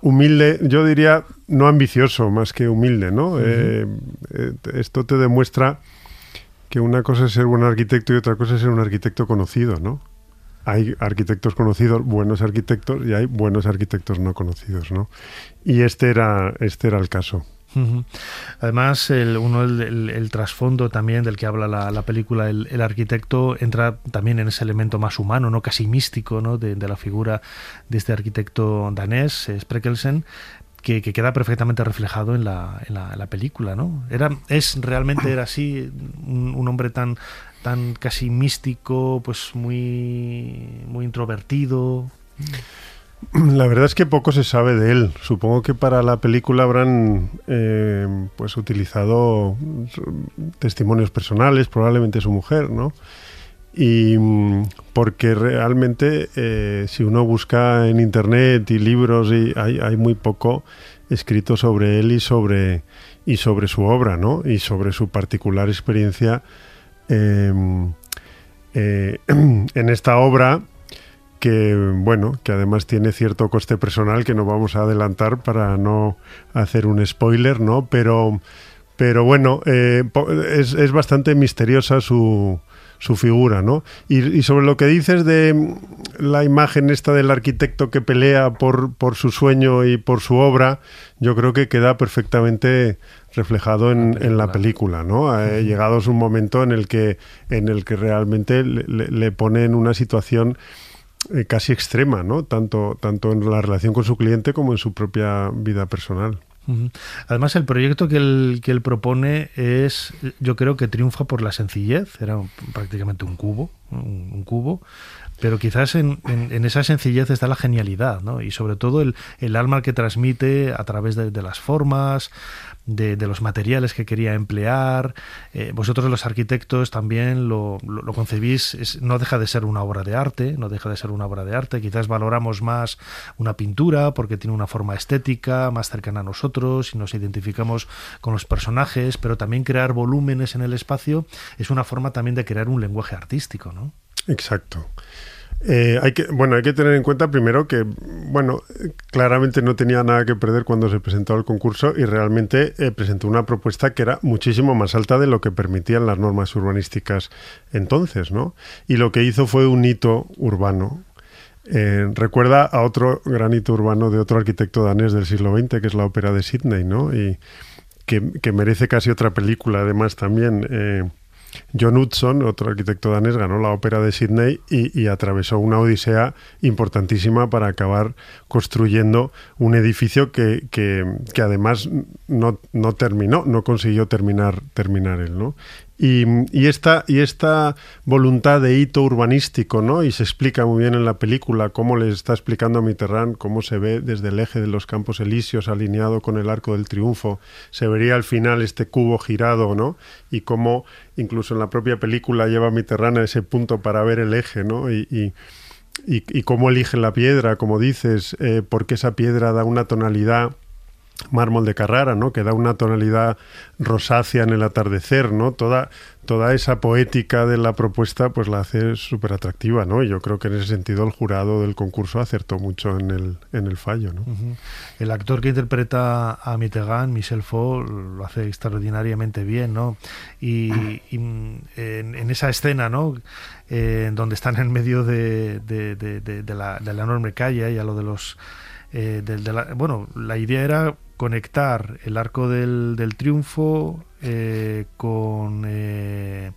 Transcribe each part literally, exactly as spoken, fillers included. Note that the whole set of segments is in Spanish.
humilde, yo diría no ambicioso, más que humilde, ¿no? Uh-huh. Eh, eh, esto te demuestra que una cosa es ser buen arquitecto y otra cosa es ser un arquitecto conocido, ¿no? Hay arquitectos conocidos, buenos arquitectos, y hay buenos arquitectos no conocidos, ¿no? Y este era, este era el caso. Uh-huh. Además, el, uno el, el, el trasfondo también del que habla la, la película, el, el arquitecto entra también en ese elemento más humano, no casi místico, ¿no? de, de la figura de este arquitecto danés, Spreckelsen, que, que queda perfectamente reflejado en la, en la, en la película, ¿no? Era, es realmente era así un, un hombre tan tan casi místico, pues muy muy introvertido. La verdad es que poco se sabe de él. Supongo que para la película habrán eh, pues utilizado testimonios personales, probablemente su mujer, ¿no? Y porque realmente eh, si uno busca en internet y libros, y hay, hay muy poco escrito sobre él y sobre y sobre su obra, ¿no? Y sobre su particular experiencia eh, eh, en esta obra, que bueno, que además tiene cierto coste personal que no vamos a adelantar para no hacer un spoiler, ¿no? Pero, pero bueno, eh, es, es bastante misteriosa su, su figura, ¿no? Y, y sobre lo que dices de la imagen esta del arquitecto que pelea por, por su sueño y por su obra, yo creo que queda perfectamente reflejado en, en la película, ¿no? Ha uh-huh. llegado un momento en el que, en el que realmente le, le pone en una situación Eh, casi extrema, ¿no? Tanto, tanto en la relación con su cliente como en su propia vida personal. Uh-huh. Además, el proyecto que él, que él propone es, yo creo que triunfa por la sencillez. Era un, prácticamente un cubo, un, un cubo, pero quizás en, en, en esa sencillez está la genialidad, ¿no? Y sobre todo el, el alma que transmite a través de, de las formas, De, de los materiales que quería emplear. Eh, vosotros los arquitectos también lo, lo, lo concebís, es, no deja de ser una obra de arte, no deja de ser una obra de arte. Quizás valoramos más una pintura porque tiene una forma estética más cercana a nosotros y nos identificamos con los personajes, pero también crear volúmenes en el espacio es una forma también de crear un lenguaje artístico, ¿no? Exacto. Eh, hay que, bueno, hay que tener en cuenta primero que, bueno, claramente no tenía nada que perder cuando se presentó al concurso y realmente eh, presentó una propuesta que era muchísimo más alta de lo que permitían las normas urbanísticas entonces, ¿no? Y lo que hizo fue un hito urbano. Eh, recuerda a otro gran hito urbano de otro arquitecto danés del siglo veinte, que es la Ópera de Sídney, ¿no? Y que, que merece casi otra película, además, también. Eh, John Hudson, otro arquitecto danés, ganó la Ópera de Sídney y, y atravesó una odisea importantísima para acabar construyendo un edificio que, que, que además no, no terminó, no consiguió terminar, terminar él, ¿no? Y, y, esta, y esta voluntad de hito urbanístico, ¿no? Y se explica muy bien en la película cómo le está explicando a Mitterrand cómo se ve desde el eje de los Campos Elíseos alineado con el Arco del Triunfo. Se vería al final este cubo girado, ¿no? Y cómo incluso en la propia película lleva a Mitterrand a ese punto para ver el eje, ¿no? Y, y, y, y cómo eligen la piedra, como dices, eh, porque esa piedra da una tonalidad, mármol de Carrara, ¿no? Que da una tonalidad rosácea en el atardecer, ¿no? Toda, toda esa poética de la propuesta pues la hace súper atractiva, ¿no? Y yo creo que en ese sentido el jurado del concurso acertó mucho en el, en el fallo, ¿no? Uh-huh. El actor que interpreta a Mitterrand, Michel Faux, lo hace extraordinariamente bien, ¿no? Y, y en, en esa escena, ¿no? Eh, donde están en medio de, de, de, de, de, la, de la enorme calle y a lo de los... Eh, de, de la, bueno, la idea era conectar el Arco del, del Triunfo eh, con eh,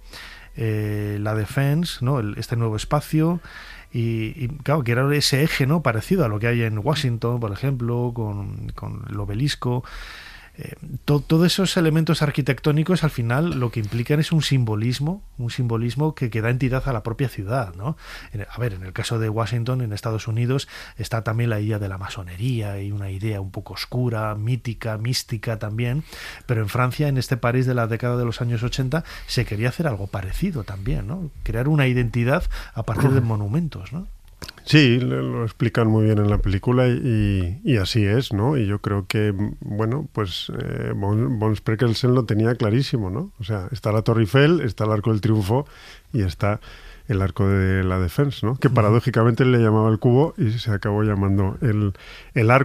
eh, la Défense, ¿no? El, este nuevo espacio y, y claro, que era ese eje, ¿no? Parecido a lo que hay en Washington, por ejemplo, con, con el obelisco. Eh, to, todos esos elementos arquitectónicos al final lo que implican es un simbolismo, un simbolismo que, que da entidad a la propia ciudad, ¿no? En, a ver, en el caso de Washington, en Estados Unidos, está también la idea de la masonería y una idea un poco oscura, mítica, mística también, pero en Francia, en este París de la década de los años ochenta, se quería hacer algo parecido también, ¿no? Crear una identidad a partir de monumentos, ¿no? Sí, lo explican muy bien en la película y, y así es, ¿no? Y yo creo que, bueno, pues eh, von, von Spreckelsen lo tenía clarísimo, ¿no? O sea, está la Torre Eiffel, está el Arco del Triunfo y está el Arco de la Défense, ¿no? Que paradójicamente le llamaba el cubo y se acabó llamando el, el arco.